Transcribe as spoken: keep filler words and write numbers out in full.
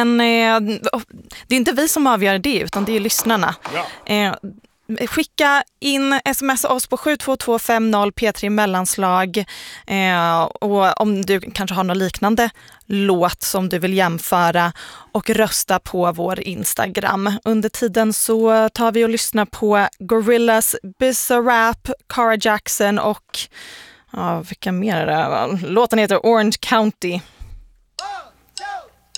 Men eh, det är inte vi som avgör det, utan det är lyssnarna. Ja. Eh, Skicka in sms oss på sju två två fem noll P tre mellanslag eh, och om du kanske har något liknande låt som du vill jämföra, och rösta på vår Instagram. Under tiden så tar vi och lyssnar på Gorillaz, Bizarrap, Cara Jackson och ja, vilka mer är det? Låten heter Orange County.